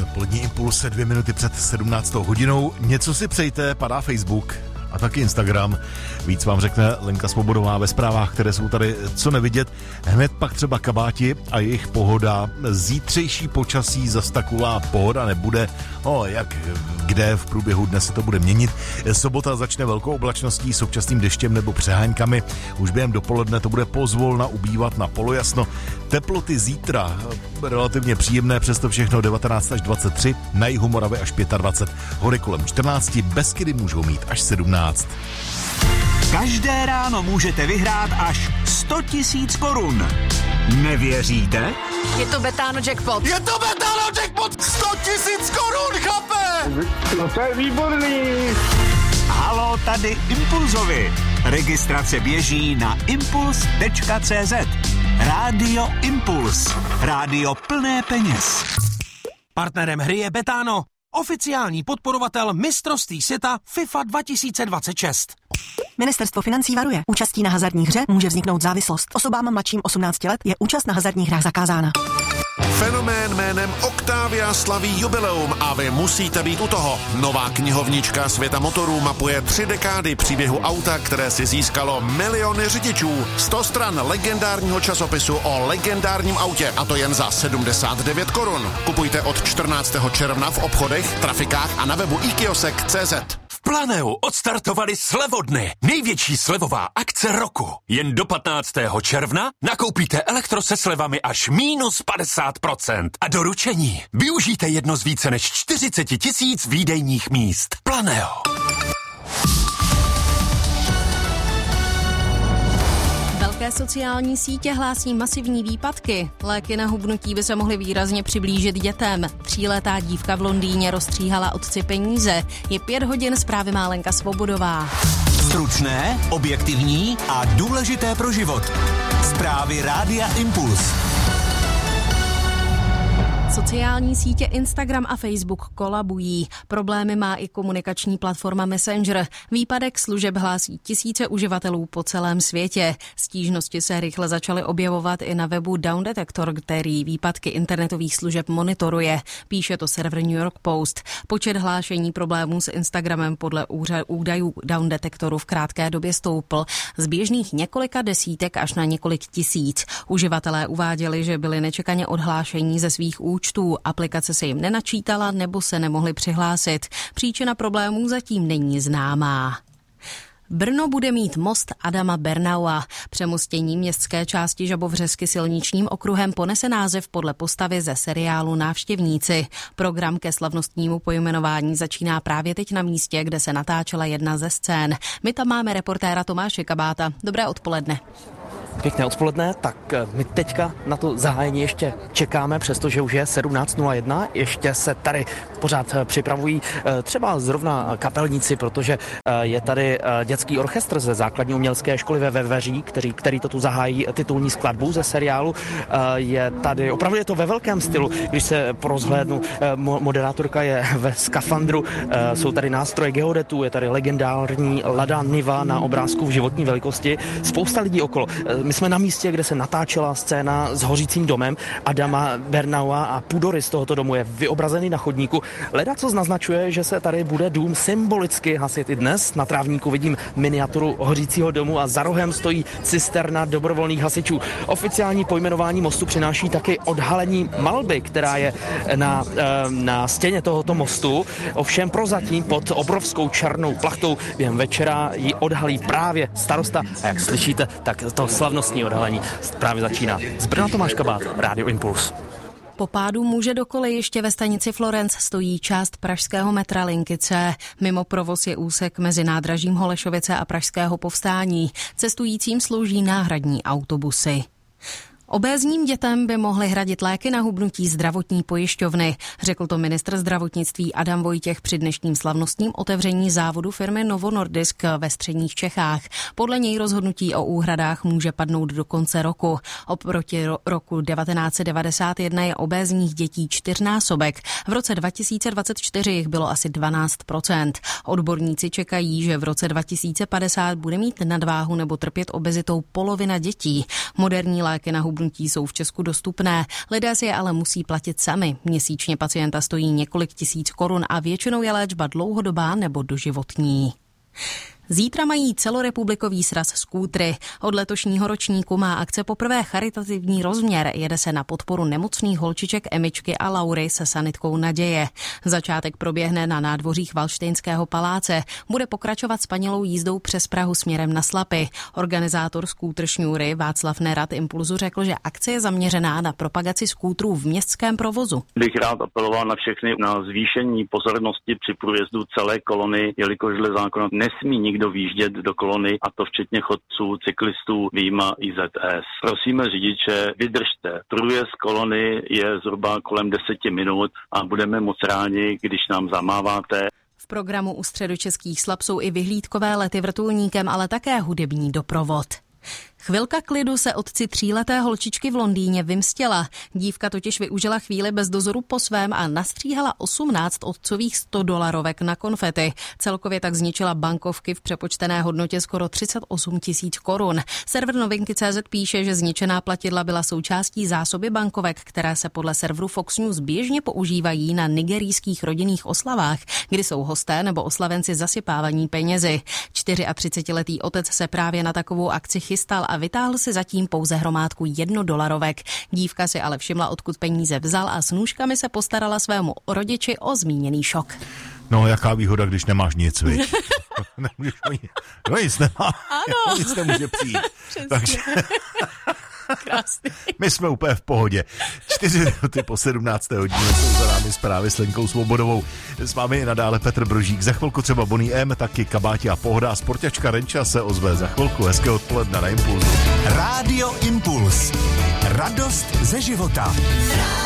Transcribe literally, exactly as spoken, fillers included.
Dopolední Impuls, dvě minuty před sedmnáctou hodinou. Něco si přejte, padá Facebook a taky Instagram. Víc vám řekne Lenka Svobodová ve zprávách, které jsou tady co nevidět. Hned pak třeba kabáti a jejich pohoda. Zítřejší počasí zas taková pohoda nebude. O, jak kde v průběhu dne se to bude měnit. Sobota začne velkou oblačností s občasným deštěm nebo přeháňkami. Už během dopoledne to bude pozvolna ubývat na polojasno. Teploty zítra relativně příjemné, přesto všechno devatenáct až dvacet tři, na jihu Moravy až dvacet pět, hory kolem čtrnáct, Beskydy můžou mít až sedmnáct. Každé ráno můžete vyhrát až sto tisíc korun. Nevěříte? Je to Betano Jackpot. Je to Betano Jackpot! sto tisíc korun, chlape! No to je výborný! Halo, tady Impulzovi. Registrace běží na impuls tečka cé zet. Rádio Impuls. Rádio plné peněz. Partnerem hry je Betano, oficiální podporovatel mistrovství světa FIFA dva tisíce dvacet šest. Ministerstvo financí varuje. Účastí na hazardní hře může vzniknout závislost. Osobám mladším osmnácti let je účast na hazardních hrách zakázána. Fenomén jménem Octavia slaví jubileum a vy musíte být u toho. Nová knihovnička světa motorů mapuje tři dekády příběhu auta, které si získalo miliony řidičů. sto stran legendárního časopisu o legendárním autě, a to jen za sedmdesát devět korun. Kupujte od čtrnáctého června v obchodech, trafikách a na webu i kiosek tečka cé zet. V Planeu odstartovali slevodny. Největší slevová akce roku. Jen do patnáctého června nakoupíte elektro se slevami až mínus padesát procent. A doručení využijte jedno z více než čtyřicet tisíc výdejních míst. Planeo. Velké sociální sítě hlásí masivní výpadky. Léky na hubnutí by se mohly výrazně přiblížit dětem. Tříletá dívka v Londýně rozstříhala otci peníze. Je pět hodin, zprávy má Lenka Svobodová. Stručné, objektivní a důležité pro život. Zprávy Rádia Impuls. Sociální sítě Instagram a Facebook kolabují. Problémy má i komunikační platforma Messenger. Výpadek služeb hlásí tisíce uživatelů po celém světě. Stížnosti se rychle začaly objevovat i na webu Down Detector, který výpadky internetových služeb monitoruje. Píše to server New York Post. Počet hlášení problémů s Instagramem podle údajů Down Detectoru v krátké době stoupl z běžných několika desítek až na několik tisíc. Uživatelé uváděli, že byli nečekaně odhlášení ze svých účtů. Aplikace se jim nenačítala nebo se nemohli přihlásit. Příčina problémů zatím není známá. Brno bude mít most Adama Bernaua. Přemostění městské části Žabovřesky silničním okruhem ponese název podle postavy ze seriálu Návštěvníci. Program ke slavnostnímu pojmenování začíná právě teď na místě, kde se natáčela jedna ze scén. My tam máme reportéra Tomáše Kabáta. Dobré odpoledne. Pěkné odpoledne, tak my teďka na to zahájení ještě čekáme, přestože už je sedmnáct nula jedna, ještě se tady pořád připravují třeba zrovna kapelníci, protože je tady dětský orchestr ze základní umělecké školy ve Veveří, který, který to tu zahájí titulní skladbu ze seriálu. Je tady, opravdu je to ve velkém stylu, když se porozhlédnu, moderátorka je ve skafandru, jsou tady nástroje geodetů, je tady legendární Lada Niva na obrázku v životní velikosti, spousta lidí okolo. My jsme na místě, kde se natáčela scéna s hořícím domem Adama Bernaua a půdorys z tohoto domu je vyobrazený na chodníku. Ledacoz naznačuje, že se tady bude dům symbolicky hasit i dnes. Na trávníku vidím miniaturu hořícího domu a za rohem stojí cisterna dobrovolných hasičů. Oficiální pojmenování mostu přináší taky odhalení malby, která je na, na stěně tohoto mostu. Ovšem prozatím pod obrovskou černou plachtou během večera ji odhalí právě starosta. A jak slyšíte, tak to slavnostní odhalení právě začíná. Z Brna Tomáš Kabát, Rádio Impuls. Po pádu muže do kolejiště ve stanici Florence stojí část pražského metra linky C. Mimo provoz je úsek mezi nádražím Holešovice a Pražského Povstání. Cestujícím slouží náhradní autobusy. Obézním dětem by mohly hradit léky na hubnutí zdravotní pojišťovny, řekl to ministr zdravotnictví Adam Vojtěch při dnešním slavnostním otevření závodu firmy Novo Nordisk ve středních Čechách. Podle něj rozhodnutí o úhradách může padnout do konce roku. Oproti ro- roku devatenáct set devadesát jedna je obézních dětí čtyřnásobek. V roce dva tisíce dvacet čtyři jich bylo asi dvanáct procent. Odborníci čekají, že v roce dva tisíce padesát bude mít nadváhu nebo trpět obezitou polovina dětí. Moderní léky na hubnutí zhubnutí jsou v Česku dostupné. Lidé si je ale musí platit sami. Měsíčně pacienta stojí několik tisíc korun a většinou je léčba dlouhodobá nebo doživotní. Zítra mají celorepublikový sraz skútry. Od letošního ročníku má akce poprvé charitativní rozměr. Jede se na podporu nemocných holčiček Emičky a Laury se sanitkou Naděje. Začátek proběhne na nádvořích Valštejnského paláce. Bude pokračovat spanilou jízdou přes Prahu směrem na Slapy. Organizátor skútr šňůry Václav Nerad Impulzu řekl, že akce je zaměřená na propagaci skútrů v městském provozu. Bych rád apeloval na všechny na zvýšení pozornosti při průjezdu celé kolony, jelikož dle zákona nesmí nikdo výjíždět do kolony, a to včetně chodců, cyklistů, vyjma I Z S. Prosíme řidiče, vydržte. Průjezd kolony je zhruba kolem deseti minut a budeme moc rádi, když nám zamáváte. V programu u středočeských Slap jsou i vyhlídkové lety vrtulníkem, ale také hudební doprovod. Chvilka klidu se otci tříleté holčičky v Londýně vymstěla. Dívka totiž využila chvíli bez dozoru po svém a nastříhala osmnáct otcových sto dolarovek na konfety. Celkově tak zničila bankovky v přepočtené hodnotě skoro třicet osm tisíc korun. Server Novinky tečka cé zet píše, že zničená platidla byla součástí zásoby bankovek, které se podle serveru Fox News běžně používají na nigerijských rodinných oslavách, kdy jsou hosté nebo oslavenci zasypávaní penězi. třicetičtyřletý otec se právě na takovou akci chystal a vytáhl si zatím pouze hromádku jednodolarovek. Dívka si ale všimla, odkud peníze vzal a s nůžkami se postarala svému rodiči o zmíněný šok. No, jaká výhoda, když nemáš nic, viď? Nemůžeš ani... No nic nemá. Ano. Nic nemůže přijít. Takže... Krásný. My jsme úplně v pohodě. Čtyři minuty po sedmnácté hodině jsou za námi zprávy s Lenkou Svobodovou. S vámi je nadále Petr Brožík. Za chvilku třeba Bonnie M, taky Kabáti a Pohoda a sportačka Renča se ozve za chvilku. Hezké odpoledne na Impulzu. Rádio Impuls. Radost ze života.